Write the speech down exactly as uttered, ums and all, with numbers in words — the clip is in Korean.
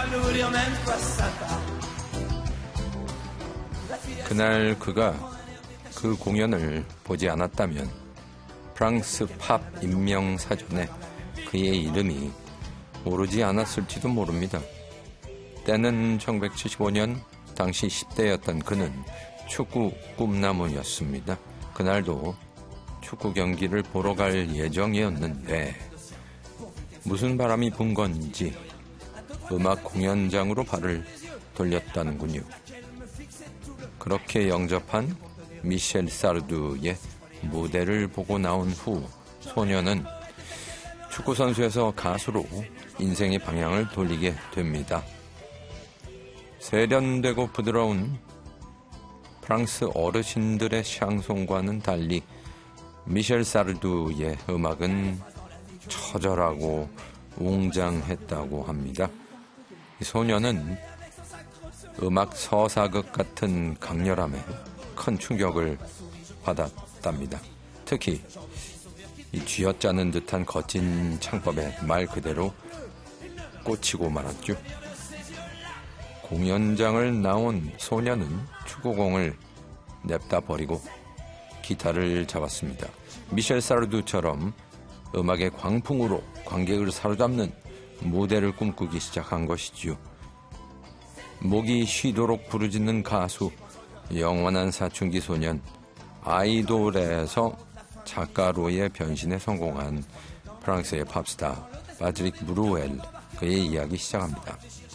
그날 그가 그 공연을 보지 않았다면 프랑스 팝 인명사전에 그의 이름이 오르지 않았을지도 모릅니다. 때는 천구백칠십오 년, 당시 십 대였던 그는 축구 꿈나무였습니다. 그날도 축구 경기를 보러 갈 예정이었는데 무슨 바람이 분 건지 음악 공연장으로 발을 돌렸다는군요. 그렇게 영접한 미셸 사르두의 무대를 보고 나온 후 소녀는 축구선수에서 가수로 인생의 방향을 돌리게 됩니다. 세련되고 부드러운 프랑스 어르신들의 샹송과는 달리 미셸 사르두의 음악은 처절하고 웅장했다고 합니다. 소녀는 음악 서사극 같은 강렬함에 큰 충격을 받았답니다. 특히 이 쥐어짜는 듯한 거친 창법에 말 그대로 꽂히고 말았죠. 공연장을 나온 소녀는 축구공을 냅다 버리고 기타를 잡았습니다. 미셸 사르두처럼 음악의 광풍으로 관객을 사로잡는 무대를 꿈꾸기 시작한 것이지요. 목이 쉬도록 부르짖는 가수, 영원한 사춘기 소년, 아이돌에서 작가로의 변신에 성공한 프랑스의 팝스타 바트릭 브루엘, 그의 이야기 시작합니다.